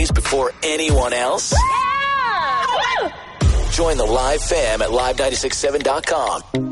before anyone else? Yeah! Join the Live fam at live967.com.